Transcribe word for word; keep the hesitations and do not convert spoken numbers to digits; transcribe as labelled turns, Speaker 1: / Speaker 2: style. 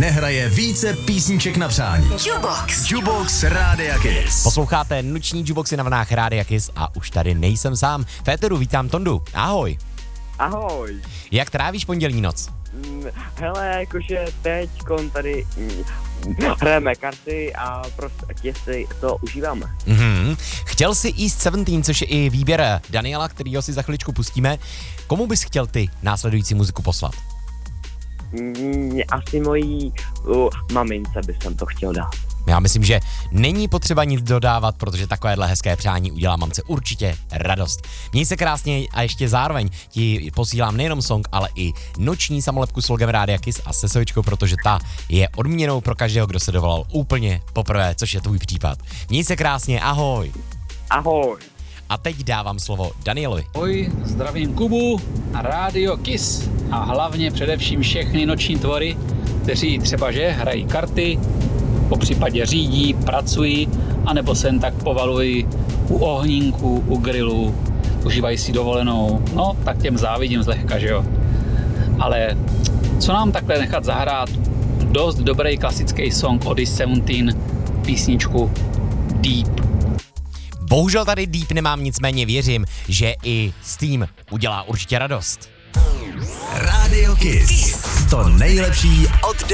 Speaker 1: nehraje více písniček na přání.
Speaker 2: Jukebox.
Speaker 1: Jukebox Rádia Kiss.
Speaker 3: Posloucháte noční jukeboxy na vlnách Rádia Kiss a už tady nejsem sám. V éteru vítám Tondu. Ahoj.
Speaker 4: Ahoj.
Speaker 3: Jak trávíš pondělní noc?
Speaker 4: Mm, Hele, jakože teďkon tady mm, hrajeme karty a prostě si to užíváme.
Speaker 3: Mhm. Chtěl jsi East sedmnáct, což je i výběr Daniela, kterýho si za chviličku pustíme. Komu bys chtěl ty následující muziku poslat?
Speaker 4: Mm, Asi mojí uh, mamince bych jsem to chtěl dát.
Speaker 3: Já myslím, že není potřeba nic dodávat, protože takovéhle hezké přání udělá mamce určitě radost. Měj se krásně a ještě zároveň ti posílám nejenom song, ale i noční samolepku s logem Rádia Kiss a se sovičkou, protože ta je odměnou pro každého, kdo se dovolal úplně poprvé, což je tvůj případ. Měj se krásně, ahoj.
Speaker 4: Ahoj.
Speaker 3: A teď dávám slovo Danielovi.
Speaker 5: Ahoj, zdravím Kubu a Rádio Kiss a hlavně především všechny noční tvory, kteří třeba že hrají karty, po případě řídí, pracují, anebo se jen tak povalují u ohnínků, u grilu, užívají si dovolenou, no tak těm závidím zlehka, že jo. Ale co nám takhle nechat zahrát dost dobrý klasický song od East sedmnáct, písničku Deep.
Speaker 3: Bohužel tady Deep nemám, nicméně věřím, že i Steam udělá určitě radost.
Speaker 1: Rádio Kiss. To nejlepší od